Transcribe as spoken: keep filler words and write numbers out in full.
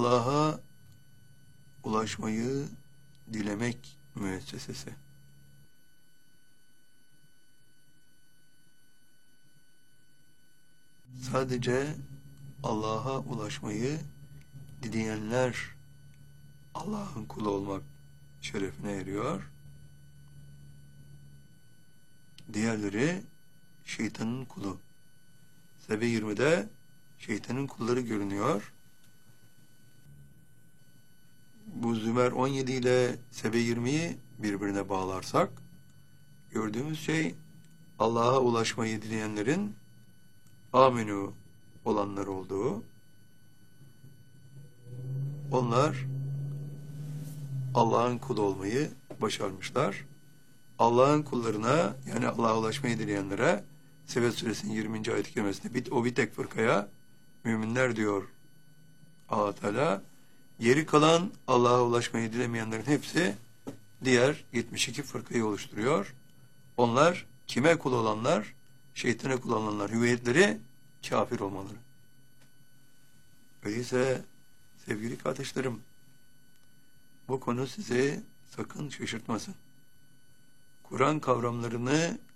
Allah'a ulaşmayı dilemek müessesesi. Sadece Allah'a ulaşmayı dileyenler Allah'ın kulu olmak şerefine eriyor. Diğerleri şeytanın kulu. Sebe yirmide şeytanın kulları görünüyor. Bu Zümer on yedi ile Sebe yirmiyi birbirine bağlarsak gördüğümüz şey Allah'a ulaşmayı dileyenlerin aminu olanlar olduğu. Onlar Allah'ın kulu olmayı başarmışlar. Allah'ın kullarına, yani Allah'a ulaşmayı dileyenlere Sebe suresinin yirminci ayet-i kerimesinde o bir tek fırkaya müminler diyor Allah Teala. Geri kalan Allah'a ulaşmayı dilemeyenlerin hepsi diğer yetmiş iki fırkayı oluşturuyor. Onlar kime kul olanlar? Şeytana kul olanlar. Hüviyetleri kafir olmaları. Öyleyse sevgili kardeşlerim, bu konu sizi sakın şaşırtmasın. Kur'an kavramlarını